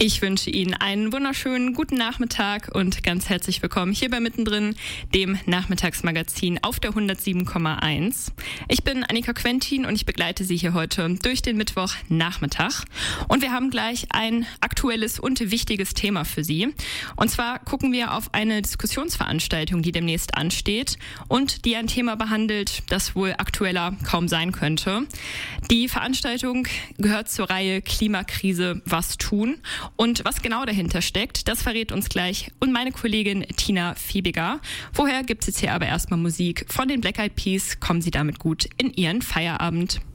Ich wünsche Ihnen einen wunderschönen guten Nachmittag und ganz herzlich willkommen hier bei Mittendrin, dem Nachmittagsmagazin auf der 107,1. Ich bin Annika Quentin und ich begleite Sie hier heute durch den Mittwochnachmittag. Und wir haben gleich ein aktuelles und wichtiges Thema für Sie. Und zwar gucken wir auf eine Diskussionsveranstaltung, die demnächst ansteht und die ein Thema behandelt, das wohl aktueller kaum sein könnte. Die Veranstaltung gehört zur Reihe Klimakrise, was tun? Und was genau dahinter steckt, das verrät uns gleich und meine Kollegin Tina Fiebiger. Vorher gibt es jetzt hier aber erstmal Musik von den Black Eyed Peas. Kommen Sie damit gut in Ihren Feierabend.